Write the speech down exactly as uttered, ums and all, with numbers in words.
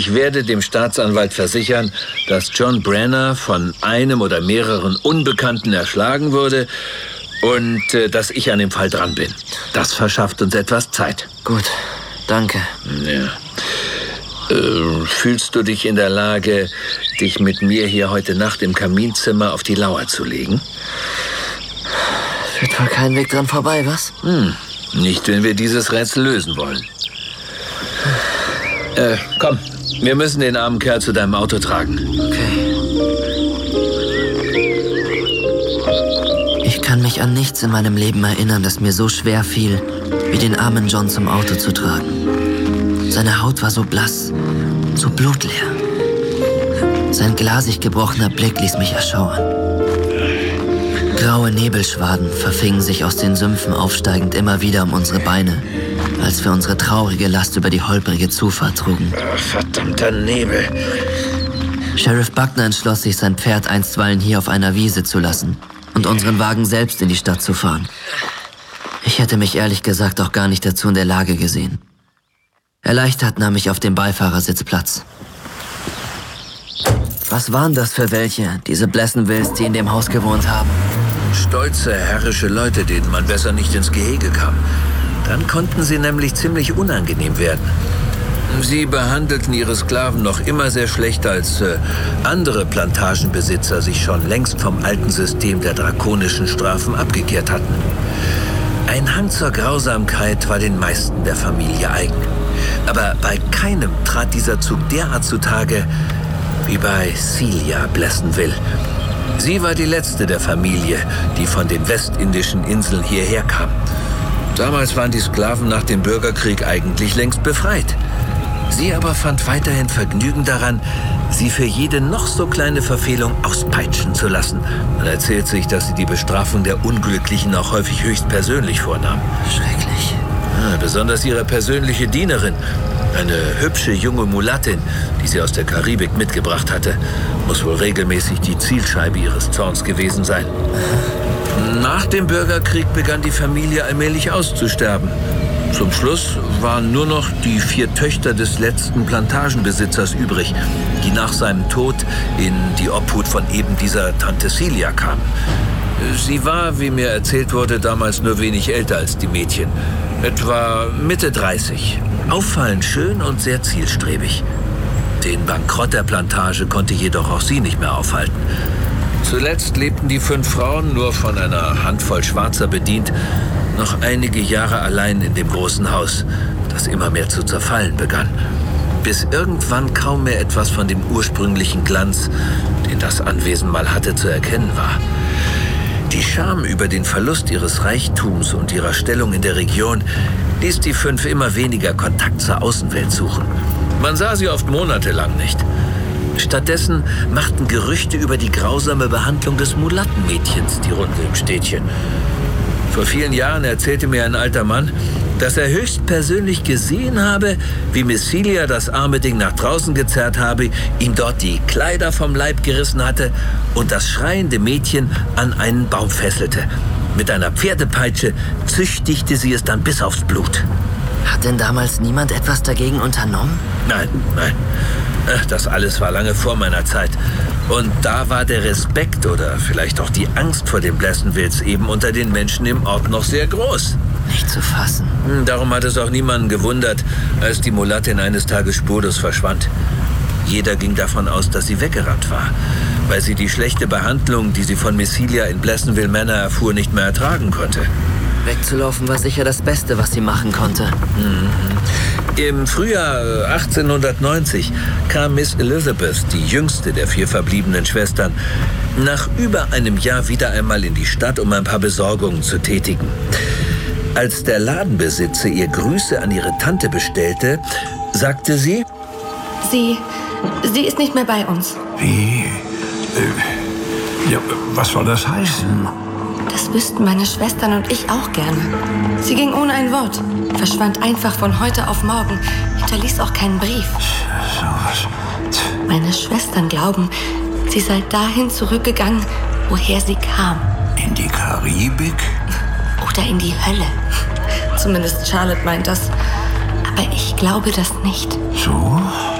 Ich werde dem Staatsanwalt versichern, dass John Brenner von einem oder mehreren Unbekannten erschlagen wurde und äh, dass ich an dem Fall dran bin. Das verschafft uns etwas Zeit. Gut, danke. Ja. Äh, fühlst du dich in der Lage, dich mit mir hier heute Nacht im Kaminzimmer auf die Lauer zu legen? Führt wohl kein Weg dran vorbei, was? Hm, nicht, wenn wir dieses Rätsel lösen wollen. Äh, komm, wir müssen den armen Kerl zu deinem Auto tragen. Okay. Ich kann mich an nichts in meinem Leben erinnern, das mir so schwer fiel, wie den armen John zum Auto zu tragen. Seine Haut war so blass, so blutleer. Sein glasig gebrochener Blick ließ mich erschauern. Graue Nebelschwaden verfingen sich aus den Sümpfen aufsteigend immer wieder um unsere Beine, als wir unsere traurige Last über die holprige Zufahrt trugen. Ach, verdammter Nebel. Sheriff Buckner entschloss sich, sein Pferd einstweilen hier auf einer Wiese zu lassen und unseren Wagen selbst in die Stadt zu fahren. Ich hätte mich ehrlich gesagt auch gar nicht dazu in der Lage gesehen. Erleichtert nahm ich auf dem Beifahrersitz Platz. Was waren das für welche, diese Blessenwills, die in dem Haus gewohnt haben? Stolze, herrische Leute, denen man besser nicht ins Gehege kam. Dann konnten sie nämlich ziemlich unangenehm werden. Sie behandelten ihre Sklaven noch immer sehr schlecht, als äh, andere Plantagenbesitzer sich schon längst vom alten System der drakonischen Strafen abgekehrt hatten. Ein Hang zur Grausamkeit war den meisten der Familie eigen. Aber bei keinem trat dieser Zug derart zutage wie bei Celia Blessenwill. Sie war die letzte der Familie, die von den westindischen Inseln hierher kam. Damals waren die Sklaven nach dem Bürgerkrieg eigentlich längst befreit. Sie aber fand weiterhin Vergnügen daran, sie für jede noch so kleine Verfehlung auspeitschen zu lassen. Man erzählt sich, dass sie die Bestrafung der Unglücklichen auch häufig höchstpersönlich vornahm. Schrecklich. Ja, besonders ihre persönliche Dienerin, eine hübsche junge Mulattin, die sie aus der Karibik mitgebracht hatte, muss wohl regelmäßig die Zielscheibe ihres Zorns gewesen sein. Nach dem Bürgerkrieg begann die Familie allmählich auszusterben. Zum Schluss waren nur noch die vier Töchter des letzten Plantagenbesitzers übrig, die nach seinem Tod in die Obhut von eben dieser Tante Celia kamen. Sie war, wie mir erzählt wurde, damals nur wenig älter als die Mädchen. Etwa Mitte dreißig. Auffallend schön und sehr zielstrebig. Den Bankrott der Plantage konnte jedoch auch sie nicht mehr aufhalten. Zuletzt lebten die fünf Frauen, nur von einer Handvoll Schwarzer bedient, noch einige Jahre allein in dem großen Haus, das immer mehr zu zerfallen begann. Bis irgendwann kaum mehr etwas von dem ursprünglichen Glanz, den das Anwesen mal hatte, zu erkennen war. Die Scham über den Verlust ihres Reichtums und ihrer Stellung in der Region ließ die fünf immer weniger Kontakt zur Außenwelt suchen. Man sah sie oft monatelang nicht. Stattdessen machten Gerüchte über die grausame Behandlung des Mulattenmädchens die Runde im Städtchen. Vor vielen Jahren erzählte mir ein alter Mann, dass er höchstpersönlich gesehen habe, wie Miss Celia das arme Ding nach draußen gezerrt habe, ihm dort die Kleider vom Leib gerissen hatte und das schreiende Mädchen an einen Baum fesselte. Mit einer Pferdepeitsche züchtigte sie es dann bis aufs Blut. Hat denn damals niemand etwas dagegen unternommen? Nein, nein. Das alles war lange vor meiner Zeit. Und da war der Respekt oder vielleicht auch die Angst vor den Blessenwills eben unter den Menschen im Ort noch sehr groß. Nicht zu fassen. Darum hat es auch niemanden gewundert, als die Mulattin eines Tages spurlos verschwand. Jeder ging davon aus, dass sie weggerannt war, weil sie die schlechte Behandlung, die sie von Miss Celia in Blessenville Manor erfuhr, nicht mehr ertragen konnte. Wegzulaufen war sicher das Beste, was sie machen konnte. Mhm. Im Frühjahr achtzehnhundertneunzig kam Miss Elizabeth, die jüngste der vier verbliebenen Schwestern, nach über einem Jahr wieder einmal in die Stadt, um ein paar Besorgungen zu tätigen. Als der Ladenbesitzer ihr Grüße an ihre Tante bestellte, sagte sie: Sie, sie ist nicht mehr bei uns. Wie? Äh, ja, was soll das heißen? Das wüssten meine Schwestern und ich auch gerne. Sie ging ohne ein Wort, verschwand einfach von heute auf morgen, hinterließ auch keinen Brief. So was. Meine Schwestern glauben, sie sei dahin zurückgegangen, woher sie kam. In die Karibik? Oder in die Hölle. Zumindest Charlotte meint das. Aber ich glaube das nicht. So?